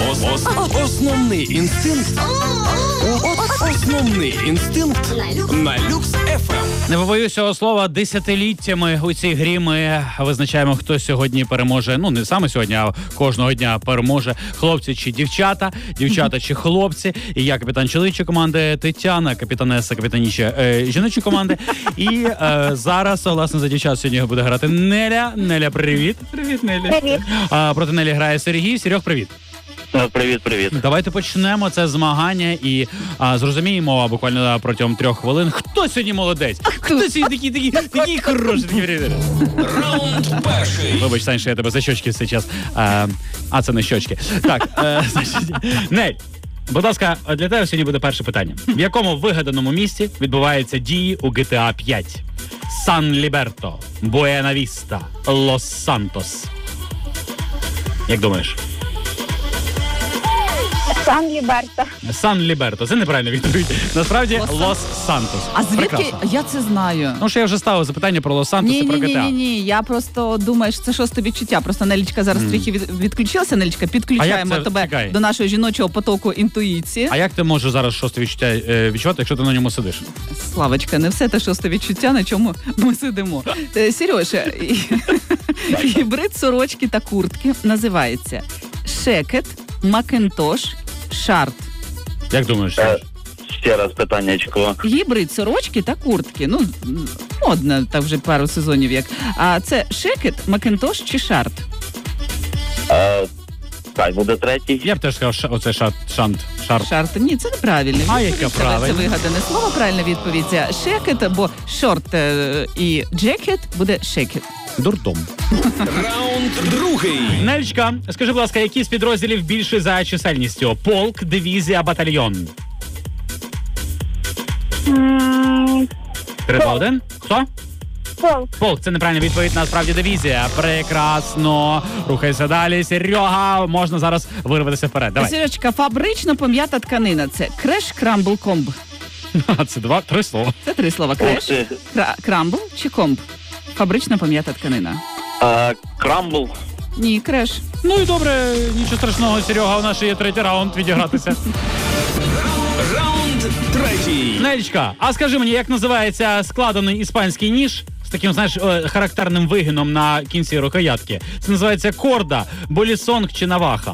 Основний інстинкт. Основний інстинкт на Люкс ФМ. Не побоюсь цього слова, десятиліттями у цій грі ми визначаємо, хто сьогодні переможе. Ну, не саме сьогодні, а кожного дня переможе. Хлопці чи дівчата, дівчата чи хлопці. І я капітан чоловічої команди Тетяна, капітанеса, капітаніча жіночої команди. І зараз, власне, за дівчат сьогодні буде грати Неля. Неля, привіт. Привіт, Неля. Привіт. Проти Нелі грає Сергій. Серьох, привіт. Привіт. Давайте почнемо це змагання і зрозуміємо буквально протягом 3 хвилин, хто сьогодні молодець. Хто сьогодні такий хороший. Раунд перший. Вибач, Сань, що я тебе за щочки все час. Це не щочки. Так, значить, Нель, будь ласка, для тебе сьогодні буде перше питання. В якому вигаданому місті відбуваються дії у GTA 5? Сан-Ліберто, Буена-Віста, Лос-Сантос. Як думаєш? Сан-Ліберто. Сан-Ліберто. Це неправильна відповідь. Насправді, Лос-Сантос. А звідки? Прекрасно. Я це знаю. Ну, що я вже ставив запитання про Лос-Сантос і про GTA. Ні. Я просто думаю, що це шосте відчуття. Просто Нелічка зараз трохи відключилася. Нелічка, підключаємо тебе Чекай. до нашого жіночого потоку інтуїції. А як ти можеш зараз шосте відчуття відчувати, якщо ти на ньому сидиш? Славочка, не все те шосте відчуття, на чому ми сидимо. Сережа, гібрид сорочки та куртки називається шекет, макінтош, шарт. Як думаєш? Серж? Ще раз питаннячко. Гібрид сорочки та куртки. Ну, модно, так вже пару сезонів як. А це шекет, макінтош чи шарт? Так, буде третій. Я б теж сказав, оце шарт. Шарт. Ні, це неправильно. А яке правильно? Це вигадане слово. Правильна відповідь. Шекет або шорт і джекет буде шекет. Дурдом. Раунд другий. Нелечка, скажи, будь ласка, які з підрозділів більше за чисельністю? Полк, дивізія, батальйон? 3-2-1. Хто? Полк. Полк, це неправильна відповідь, насправді дивізія. Прекрасно. Рухайся далі. Серега, можна зараз вирватися вперед. Давай. Сережка, фабрично пом'ята тканина. Це креш, крамбл, комб. Це 3 слова. Це 3 слова. Креш, крамбл чи комб? Фабрично пом'ята тканина. Крамбл. Ні, креш. Ну і добре, нічого страшного, Серега, у нас ще є 3-й раунд відігратися. Раунд третій. Нелечка, а скажи мені, як називається складений іспанський ніж з таким, знаєш, характерним вигином на кінці рукоятки? Це називається корда, болісонг чи наваха?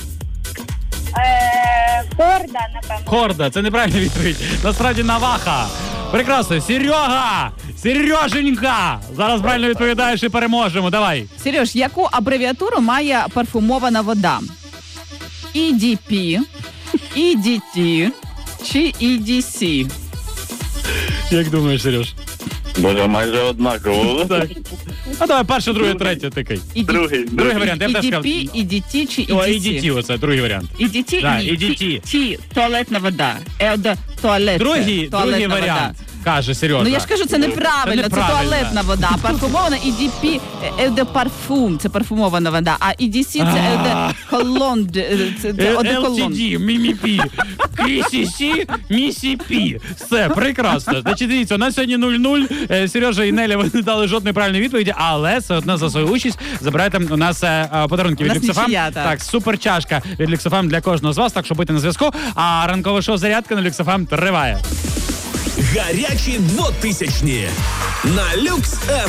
Корда, напевно. Корда, це неправильна відповідь. Насправді наваха. Прекрасно. Серега! Сереженька! Зараз правильно відповідаєш і переможемо. Давай. Сереж, яку абревіатуру має парфумована вода? EDP, EDT чи EDC? Як думаєш, Сереж? Боже, майже однаково. Так. А давай перше, друге, третє такий. Другий варіант. Я б теж сказав. EDP, EDT чи О, EDC? EDT, оце, другий варіант. EDT? Да, Ні. EDT. Ті, туалетна вода. Туалет. Другий туалетна варіант, каже Сережа. Ну я ж кажу, це неправильно, це туалетна вода. Парфумована EDP, de парфум, це парфумована вода. А EDC це de колон, це одеколон. LTD, міміпі, KCC, місіпі. Все, прекрасно. Значить, дивіться, у нас сьогодні 0-0. Сережа і Неля, ви не дали жодної правильної відповіді, але все одно за свою участь забирайте у нас подарунки від Люксофам. Так, супер чашка від Люксофам для кожного з вас, так що будьте на зв'язку. А ранкове шоу «Зарядка» на Люксофам триває. Гарячі 2000-ні на Люкс ФМ.